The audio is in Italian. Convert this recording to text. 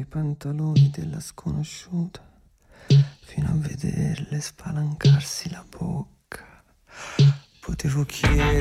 i pantaloni della sconosciuta fino a vederle spalancarsi la bocca. Potevo chiedere